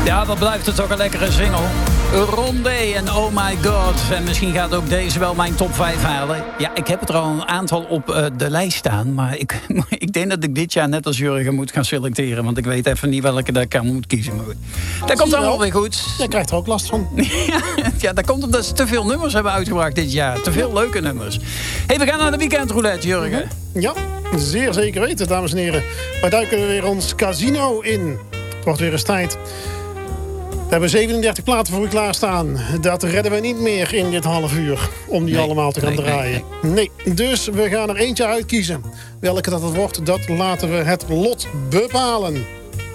Ja, wat blijft het toch een lekkere single. Rondé en Oh My God. En misschien gaat ook deze wel mijn top 5 halen. Ja, ik heb het er al een aantal op de lijst staan. Maar ik denk dat ik dit jaar net als Jurgen moet gaan selecteren. Want ik weet even niet welke dat ik aan moet kiezen. Maar dat komt allemaal weer goed. Jij krijgt er ook last van. Ja, dat komt omdat ze te veel nummers hebben uitgebracht dit jaar. Te veel leuke nummers. Hey, we gaan naar de weekendroulette, Jurgen. Ja, zeer zeker weten, dames en heren. Wij duiken weer ons casino in. Het wordt weer eens tijd. We hebben 37 platen voor u klaarstaan. Dat redden we niet meer in dit half uur. Om die allemaal te gaan draaien. Nee, dus we gaan er eentje uitkiezen. Welke dat het wordt, dat laten we het lot bepalen.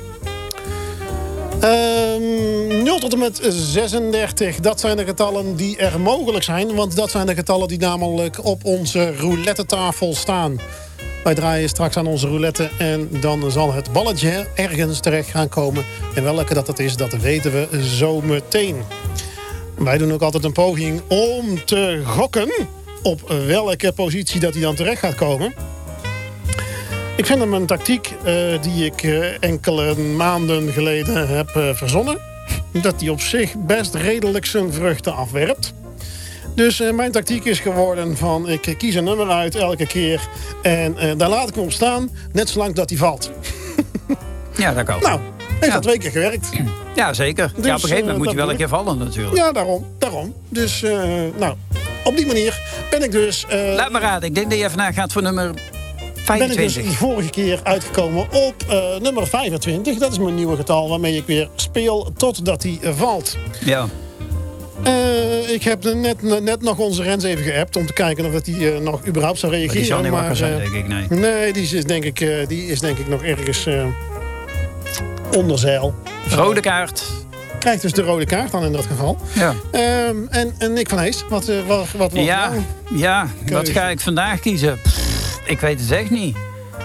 0 tot en met 36, dat zijn de getallen die er mogelijk zijn. Want dat zijn de getallen die namelijk op onze roulette-tafel staan. Wij draaien straks aan onze roulette en dan zal het balletje ergens terecht gaan komen. En welke dat is, dat weten we zo meteen. Wij doen ook altijd een poging om te gokken op welke positie dat hij dan terecht gaat komen. Ik vind hem een tactiek die ik enkele maanden geleden heb verzonnen. Dat die op zich best redelijk zijn vruchten afwerpt. Dus mijn tactiek is geworden van ik kies een nummer uit elke keer. En daar laat ik hem op staan, net zolang dat hij valt. Ja, dat kan. Nou, heeft dat 2 keer gewerkt. Ja, zeker. Dus, ja, op een gegeven moment moet je wel een keer vallen natuurlijk. Ja, daarom. Dus nou, op die manier ben ik dus... Laat me raden, ik denk dat je vandaag gaat voor nummer 25. Ben ik dus de vorige keer uitgekomen op nummer 25. Dat is mijn nieuwe getal waarmee ik weer speel totdat hij valt. Ja. Ik heb net nog onze Rens even geappt om te kijken of hij nog überhaupt zou reageren. Die zal niet wakker zijn, denk ik, nee. Nee, die is denk ik nog ergens onder zeil. Rode kaart. Krijgt dus de rode kaart dan in dat geval. Ja. En Nick van Hees, wat ja, wat ga ik vandaag kiezen? Ik weet het echt niet.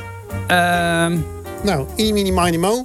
Nou, mini, mini, mo.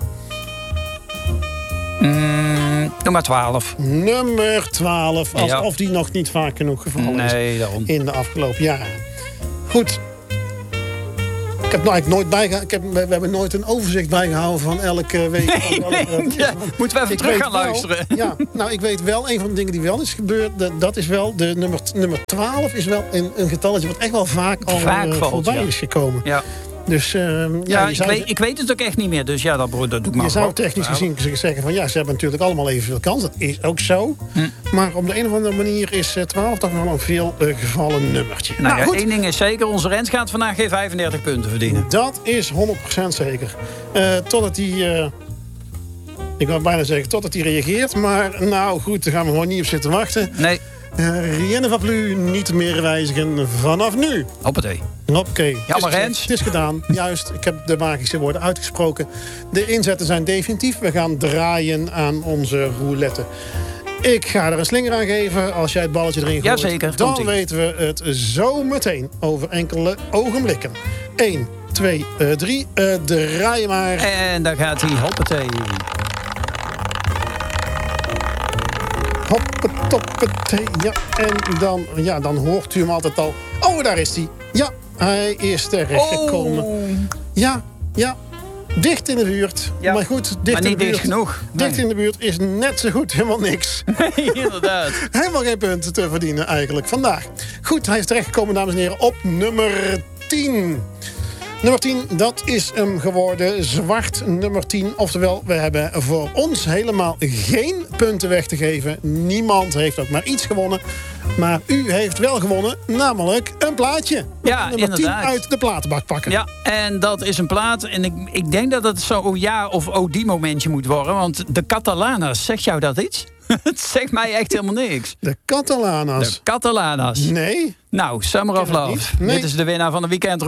Nummer 12. Nummer 12. Alsof die nog niet vaak genoeg gevallen is daarom. In de afgelopen jaren. Goed. Ik heb eigenlijk nooit bijgehouden. We hebben nooit een overzicht bijgehouden van elke week. Moeten we even terug gaan luisteren. Ja, nou, ik weet wel, een van de dingen die wel is gebeurd. Dat is wel, de nummer 12 is wel een getalletje wat echt wel vaak al voorbij is gekomen. Ja. Dus, ik weet het ook echt niet meer. Dus ja, dat doe ik maar. Je zou technisch gezien zeggen van ja, ze hebben natuurlijk allemaal evenveel kans. Dat is ook zo. Maar op de een of andere manier is 12 toch wel een veel gevallen nummertje. Nou ja, één ding is zeker. Onze Rens gaat vandaag geen 35 punten verdienen. Dat is 100% zeker. Totdat hij... ik wou bijna zeggen totdat hij reageert. Maar nou goed, daar gaan we gewoon niet op zitten wachten. Nee. Rien van Plu, niet meer wijzigen vanaf nu. Hoppatee. Oké. Jammer, Rens. Het is gedaan. Juist, ik heb de magische woorden uitgesproken. De inzetten zijn definitief. We gaan draaien aan onze roulette. Ik ga er een slinger aan geven. Als jij het balletje erin gooit, jazeker, dan weten we het zo meteen over enkele ogenblikken. 1, 2, 3. Draai maar. En daar gaat hij. Hoppatee. Hoppetoppetee. Ja, dan hoort u hem altijd al. Oh, daar is hij. Ja, hij is terechtgekomen. Ja. Dicht in de buurt. Ja. Maar goed, maar niet dicht genoeg. Dicht in de buurt is net zo goed helemaal niks. Nee, inderdaad. Helemaal geen punten te verdienen eigenlijk vandaag. Goed, hij is terechtgekomen, dames en heren, op nummer 10. Nummer 10, dat is hem geworden. Zwart nummer 10. Oftewel, we hebben voor ons helemaal geen punten weg te geven. Niemand heeft ook maar iets gewonnen. Maar u heeft wel gewonnen, namelijk een plaatje. Ja, nummer inderdaad. 10 uit de platenbak pakken. Ja, en dat is een plaat. En ik denk dat het zo die momentje moet worden. Want de Catalanas, zegt jou dat iets? Het zegt mij echt helemaal niks. De Catalanas. Nee. Nou, Summer of Love. Nee. Dit is de winnaar van de weekend.